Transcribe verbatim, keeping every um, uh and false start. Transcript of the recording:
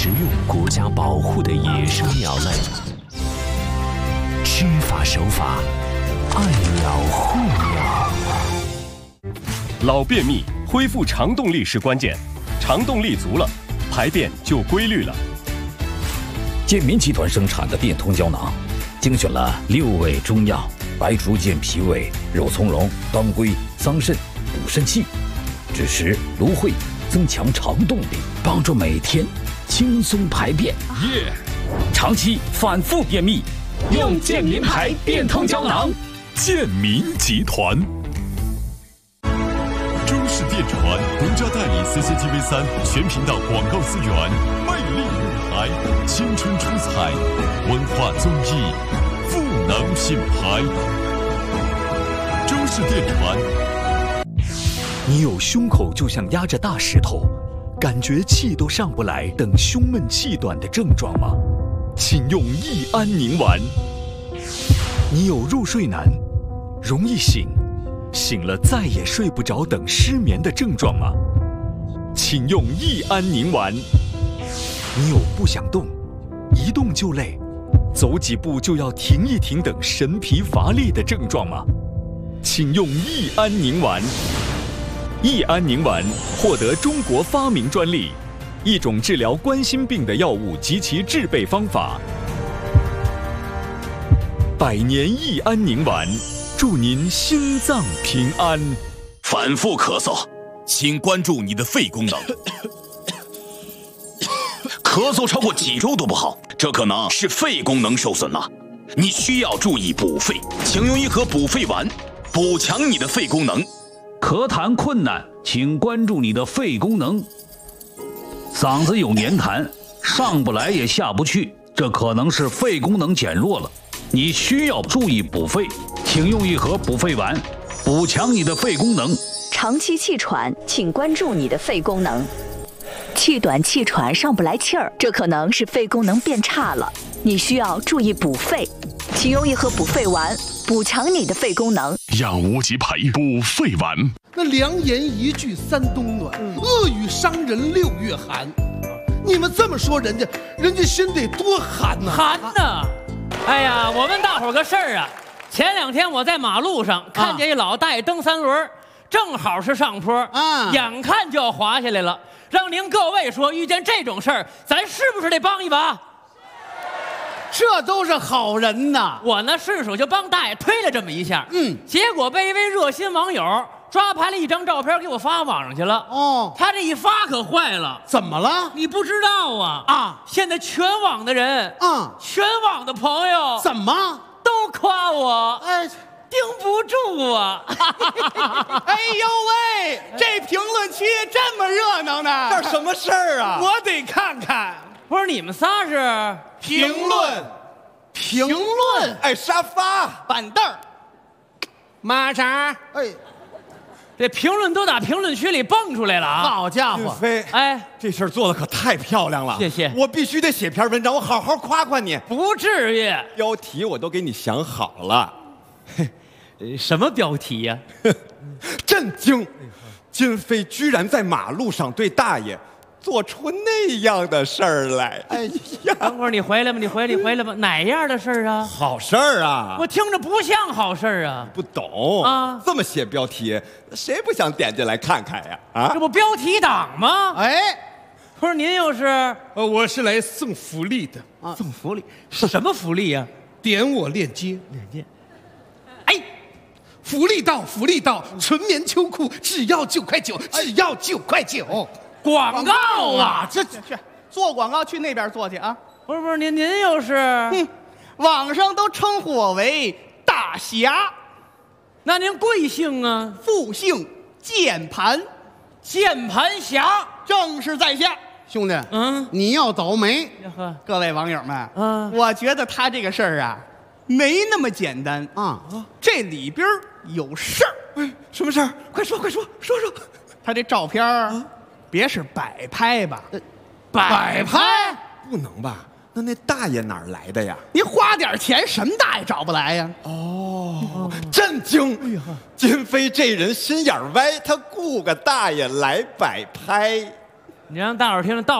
食用国家保护的野生鸟类，吃法手法，爱鸟护鸟。 老便秘，恢复肠动力是关键，肠动力足了，排便就规律了。 健民集团生产的变通胶囊，精选了六味中药：白术健脾胃、肉苁蓉、当归、桑葚、补肾气、枳实、芦荟，增强肠动力，帮助每天轻松排便。 耶！ 长期反复便秘，用健民牌变通胶囊。 健民集团。中视电传独家代理 C C T V 三全频道广告资源，魅力舞台，青春出彩，文化综艺，赋能品牌。中视电传。 你有胸口就像压着大石头，感觉气都上不来等胸闷气短的症状吗？请用益安宁丸。你有入睡难、容易醒、醒了再也睡不着等失眠的症状吗？请用益安宁丸。你有不想动、一动就累、走几步就要停一停等神疲乏力的症状吗？请用益安宁丸。益安宁丸获得中国发明专利，一种治疗冠心病的药物及其制备方法。百年益安宁丸，祝您心脏平安。 反复咳嗽，请关注你的肺功能。咳嗽超过几周都不好，这可能是肺功能受损了。你需要注意补肺，请用一盒补肺丸，补强你的肺功能。 咳痰困难，请关注你的肺功能。嗓子有黏痰，上不来也下不去，这可能是肺功能减弱了。你需要注意补肺，请用一盒补肺丸，补强你的肺功能。 长期气喘，请关注你的肺功能。气短气喘上不来气儿，这可能是肺功能变差了。你需要注意补肺，请用一盒补肺丸，补强你的肺功能。 养无极牌补肺丸。 那良言一句三冬暖，嗯、恶语伤人六月寒。你们这么说人家，人家心得多寒呐、啊！ 寒呐！哎呀，我问大伙儿个事儿啊，前两天我在马路上看见一老大爷蹬三轮，正好是上坡，啊，眼看就要滑下来了。让您各位说，遇见这种事儿，咱是不是得帮一把？ 这都是好人呐！ 我呢顺手就帮大爷推了这么一下，嗯，结果被一位热心网友抓拍了一张照片给我发网上去了。哦，他这一发可坏了， 怎么了？ 你不知道啊？啊，现在全网的人，啊，全网的朋友怎么都夸我？哎。盯不住啊！ 哎呦喂，这评论区这么热闹呢？ 这什么事儿啊？ 我得看看。 不是你们仨是评论， 评论。 哎，沙发、板凳、 马扎。哎，这评论都打评论区里蹦出来了啊！ 好家伙， 飞，哎，这事儿做的可太漂亮了！ 谢谢， 我必须得写篇文章，我好好夸夸你。 不至于， 标题我都给你想好了。 什么标题呀、啊？ 震惊！金飞居然在马路上对大爷做出那样的事儿来！哎呀，等会儿你回来吧，你回来，你回来吧。哪样的事儿啊？ 好事儿啊！ 我听着不像好事儿啊！ 不懂啊？这么写标题，谁不想点进来看看呀？啊， 这不标题党吗？ 哎， 不是您又是？ 呃，我是来送福利的啊！ 送福利？什么福利呀、 啊？点我链接， 链接。 哎。福利到，福利到！纯棉秋裤只要九块九，只要九块九。 广告啊， 这去做广告去那边做去啊！ 不是不是，您您又是？哼， 网上都称呼我为大侠。 那您贵姓啊？ 复姓键盘， 键盘侠正是在下。 兄弟，嗯，你要倒霉。 各位网友们，嗯，我觉得他这个事儿啊，没那么简单啊！这里边有事儿。 哎，什么事儿？快说快说说说。 他这照片儿，别是摆拍吧？ 摆拍？ 不能吧？那那大爷哪儿来的呀？你花点钱，什么大爷找不来呀？哦，震惊！哎呀，金飞这人心眼歪，他雇个大爷来摆拍， 你让大伙儿听着到。